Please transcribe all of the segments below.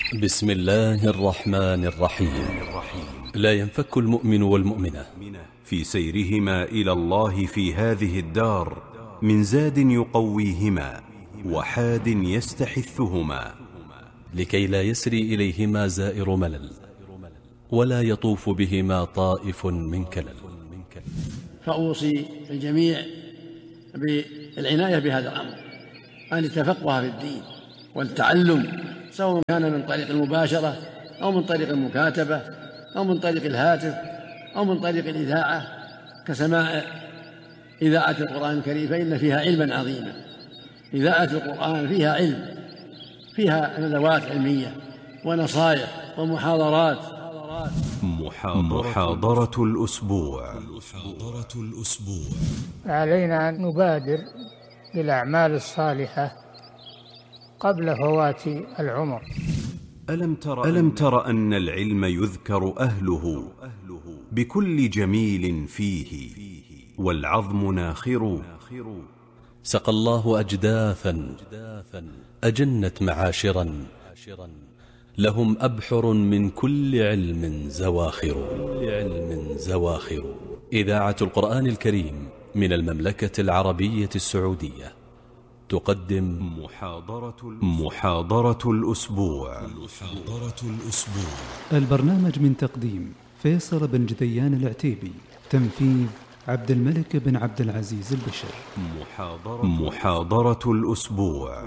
بسم الله الرحمن الرحيم. لا ينفك المؤمن والمؤمنة في سيرهما إلى الله في هذه الدار من زاد يقويهما وحاد يستحثهما، لكي لا يسري إليهما زائر ملل ولا يطوف بهما طائف من كلل. فأوصي الجميع بالعناية بهذا الأمر، أن يتفقه في الدين والتعلم، سواء كان من طريق المباشرة أو من طريق المكاتبة أو من طريق الهاتف أو من طريق الإذاعة، كسماع إذاعة القرآن الكريم، فإن فيها علما عظيما. إذاعة القرآن فيها علم، فيها ندوات علمية ونصائح ومحاضرات. محاضرة الأسبوع. علينا أن نبادر بالأعمال الصالحة قبل فوات العمر. ألم تر أن العلم يذكر أهله بكل جميل فيه والعظم ناخر. سقى الله أجداثا أجنت معاشرا، لهم أبحر من كل علم زواخر. إذاعة القرآن الكريم من المملكة العربية السعودية تقدم محاضرة الأسبوع. البرنامج من تقديم فيصل بن جديان العتيبي، تنفيذ عبد الملك بن عبد العزيز البشر. محاضرة الأسبوع.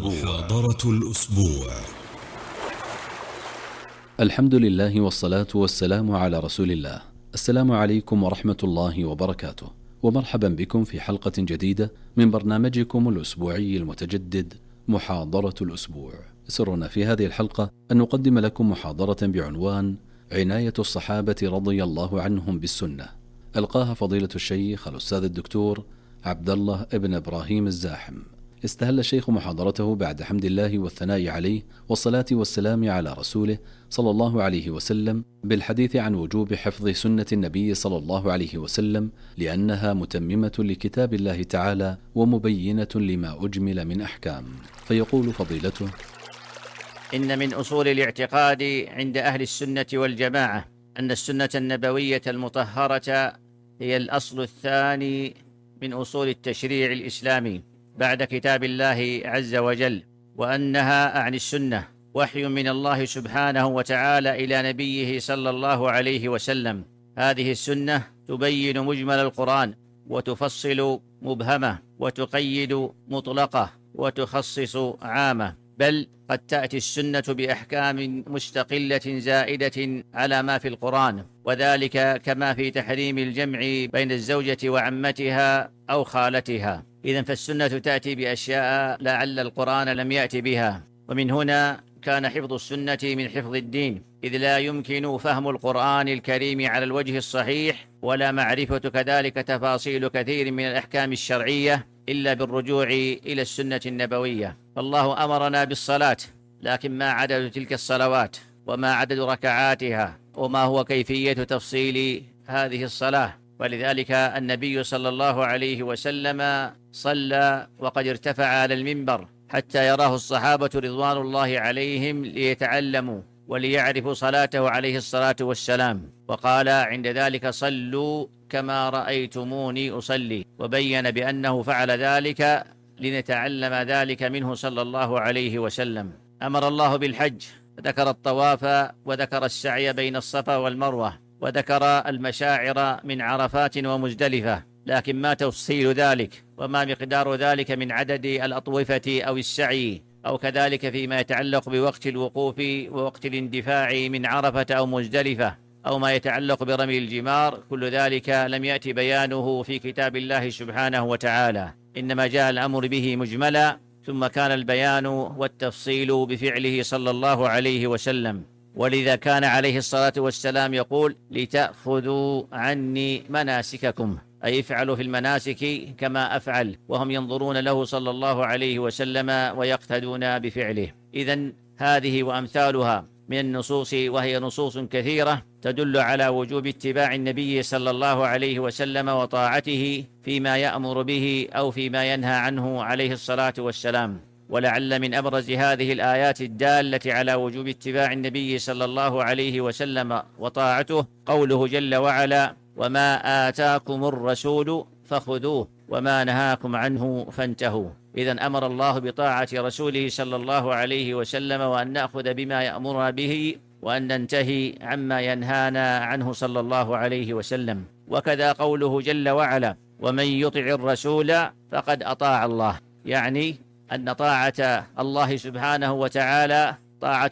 الحمد لله والصلاة والسلام على رسول الله. السلام عليكم ورحمة الله وبركاته، ومرحبا بكم في حلقة جديدة من برنامجكم الأسبوعي المتجدد محاضرة الأسبوع. سرنا في هذه الحلقة أن نقدم لكم محاضرة بعنوان عناية الصحابة رضي الله عنهم بالسنة، ألقاها فضيلة الشيخ الأستاذ الدكتور عبد الله ابن إبراهيم الزاحم. استهل الشيخ محاضرته بعد حمد الله والثناء عليه والصلاة والسلام على رسوله صلى الله عليه وسلم بالحديث عن وجوب حفظ سنة النبي صلى الله عليه وسلم، لأنها متممة لكتاب الله تعالى ومبينة لما أجمل من أحكام. فيقول فضيلته: إن من أصول الاعتقاد عند أهل السنة والجماعة أن السنة النبوية المطهرة هي الأصل الثاني من أصول التشريع الإسلامي بعد كتاب الله عز وجل، وأنها أعني السنة وحي من الله سبحانه وتعالى إلى نبيه صلى الله عليه وسلم. هذه السنة تبين مجمل القرآن وتفصل مبهمة وتقيد مطلقة وتخصص عامة، بل قد تأتي السنة بأحكام مستقلة زائدة على ما في القرآن، وذلك كما في تحريم الجمع بين الزوجة وعمتها أو خالتها. إذن فالسنة تأتي بأشياء لعل القرآن لم يأتي بها، ومن هنا كان حفظ السنة من حفظ الدين، إذ لا يمكن فهم القرآن الكريم على الوجه الصحيح ولا معرفة كذلك تفاصيل كثير من الأحكام الشرعية إلا بالرجوع إلى السنة النبوية. فالله أمرنا بالصلاة، لكن ما عدد تلك الصلوات، وما عدد ركعاتها، وما هو كيفية تفصيل هذه الصلاة؟ ولذلك النبي صلى الله عليه وسلم صلى وقد ارتفع على المنبر حتى يراه الصحابة رضوان الله عليهم ليتعلموا وليعرفوا صلاته عليه الصلاة والسلام، وقال عند ذلك: صلوا كما رأيتموني أصلي، وبين بأنه فعل ذلك لنتعلم ذلك منه صلى الله عليه وسلم. أمر الله بالحج، ذكر الطواف وذكر السعي بين الصفا والمروة وذكر المشاعر من عرفات ومزدلفة، لكن ما تفصيل ذلك وما مقدار ذلك من عدد الأطوفة أو السعي، أو كذلك فيما يتعلق بوقت الوقوف ووقت الاندفاع من عرفة أو مزدلفة، أو ما يتعلق برمي الجمار، كل ذلك لم يأتي بيانه في كتاب الله سبحانه وتعالى، إنما جاء الأمر به مجملا، ثم كان البيان والتفصيل بفعله صلى الله عليه وسلم. ولذا كان عليه الصلاة والسلام يقول: لتأخذوا عني مناسككم، أي افعلوا في المناسك كما أفعل، وهم ينظرون له صلى الله عليه وسلم ويقتدون بفعله. إذن هذه وأمثالها من النصوص، وهي نصوص كثيرة، تدل على وجوب اتباع النبي صلى الله عليه وسلم وطاعته فيما يأمر به أو فيما ينهى عنه عليه الصلاة والسلام. ولعل من أبرز هذه الآيات الدالة على وجوب اتباع النبي صلى الله عليه وسلم وطاعته قوله جل وعلا: وما آتاكم الرسول فخذوه وما نهاكم عنه فانتهوا. إذن أمر الله بطاعة رسوله صلى الله عليه وسلم، وأن نأخذ بما يأمرنا به، وأن ننتهي عما ينهانا عنه صلى الله عليه وسلم. وكذا قوله جل وعلا: ومن يطع الرسول فقد أطاع الله، يعني أن طاعة الله سبحانه وتعالى طاعة